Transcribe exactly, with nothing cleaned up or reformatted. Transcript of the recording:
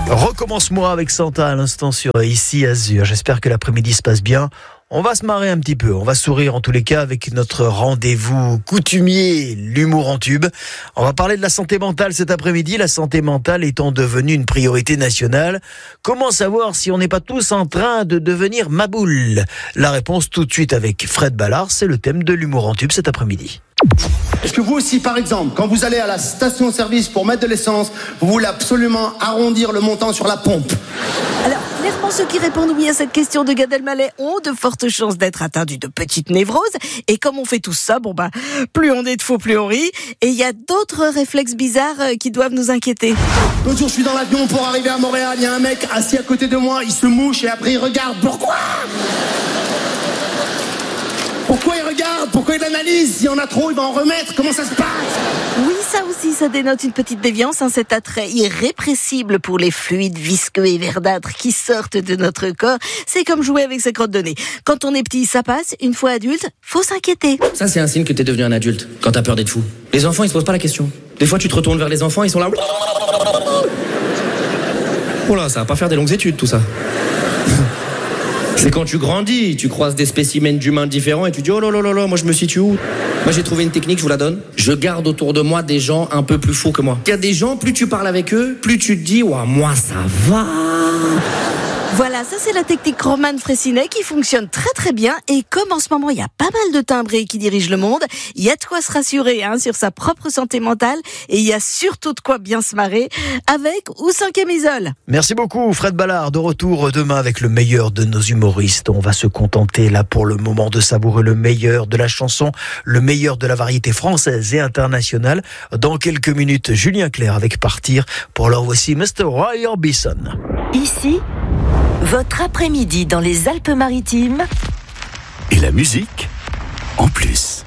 Recommence-moi avec Santa à l'instant sur Ici Azur. J'espère que l'après-midi se passe bien. On va se marrer un petit peu, on va sourire en tous les cas avec notre rendez-vous coutumier, l'humour en tube. On va parler de la santé mentale cet après-midi, la santé mentale étant devenue une priorité nationale. Comment savoir si on n'est pas tous en train de devenir maboule ? La réponse tout de suite avec Fred Ballard, c'est le thème de l'humour en tube cet après-midi. Est-ce que vous aussi, par exemple, quand vous allez à la station-service pour mettre de l'essence, vous voulez absolument arrondir le montant sur la pompe ? Alors, clairement, ceux qui répondent oui à cette question de Gad Elmaleh ont de fortes chances d'être atteints d'une petite névrose. Et comme on fait tout ça, bon bah, plus on est de faux, plus on rit. Et il y a d'autres réflexes bizarres qui doivent nous inquiéter. L'autre jour, je suis dans l'avion pour arriver à Montréal, il y a un mec assis à côté de moi, il se mouche et après il regarde. Pourquoi ? Pourquoi il regarde ? Pourquoi il analyse ? S'il y en a trop, il va en remettre. Comment ça se passe ? Oui, ça aussi, ça dénote une petite déviance, hein, cet attrait irrépressible pour les fluides visqueux et verdâtres qui sortent de notre corps. C'est comme jouer avec sa crotte de nez. Quand on est petit, ça passe. Une fois adulte, faut s'inquiéter. Ça, c'est un signe que t'es devenu un adulte, quand t'as peur d'être fou. Les enfants, ils se posent pas la question. Des fois, tu te retournes vers les enfants, ils sont là... Oh là, ça va pas faire des longues études, tout ça. C'est quand tu grandis, tu croises des spécimens d'humains différents et tu dis oh là là là là, moi je me situe où ? Moi j'ai trouvé une technique, je vous la donne. Je garde autour de moi des gens un peu plus fous que moi. Il y a des gens, plus tu parles avec eux, plus tu te dis ouah, moi ça va. Voilà, ça c'est la technique Roman Fressinet qui fonctionne très très bien. Et comme en ce moment il y a pas mal de timbrés qui dirigent le monde, il y a de quoi se rassurer hein, sur sa propre santé mentale. Et il y a surtout de quoi bien se marrer avec ou sans camisole. Merci beaucoup Fred Ballard, de retour demain avec le meilleur de nos humoristes. On va se contenter là pour le moment de savourer le meilleur de la chanson, le meilleur de la variété française et internationale. Dans quelques minutes, Julien Clerc avec Partir. Pour l'heure, voici mister Roy Orbison. Ici, votre après-midi dans les Alpes-Maritimes. Et la musique en plus.